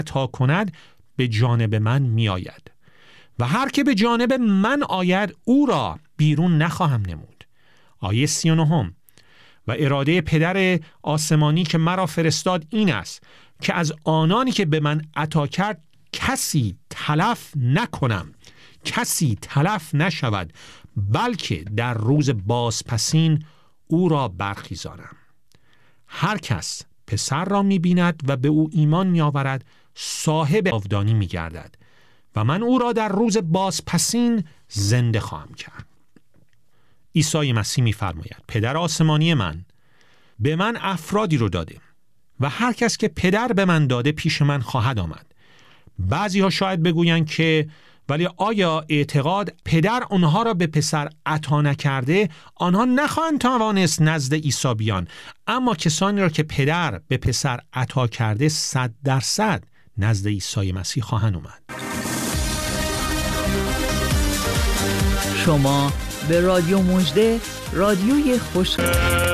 عطا کند به جانب من می آید و هر که به جانب من آید او را بیرون نخواهم نمود. آیه 39: و اراده پدر آسمانی که مرا فرستاد این است که از آنانی که به من عطا کرد کسی تلف نکنم، کسی تلف نشود، بلکه در روز بازپسین او را برخیزانم. هر کس پسر را می بیند و به او ایمان می آورد صاحب جاودانی می گردد و من او را در روز بازپسین زنده خواهم کرد. عیسی مسیح می فرماید پدر آسمانی من به من افرادی رو داده و هر کس که پدر به من داده پیش من خواهد آمد. بعضی ها شاید بگویند که ولی آیا اعتقاد پدر آنها را به پسر عطا نکرده آنها نخواهند توانست نزد عیسی بیان، اما کسانی را که پدر به پسر عطا کرده 100% نزد عیسی مسیح خواهند اومد. شما به رادیو مژده، رادیوی خوش